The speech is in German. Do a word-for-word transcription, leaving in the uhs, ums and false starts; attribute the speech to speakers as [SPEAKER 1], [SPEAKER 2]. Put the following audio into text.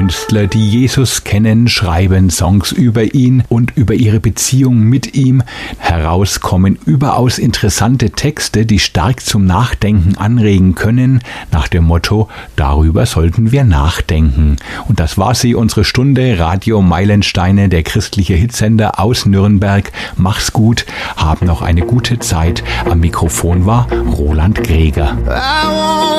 [SPEAKER 1] Künstler, die Jesus kennen, schreiben Songs über ihn und über ihre Beziehung mit ihm. Heraus kommen überaus interessante Texte, die stark zum Nachdenken anregen können, nach dem Motto, darüber sollten wir nachdenken. Und das war sie, unsere Stunde Radio Meilensteine, der christliche Hitsender aus Nürnberg. Mach's gut, hab noch eine gute Zeit. Am Mikrofon war Roland Greger.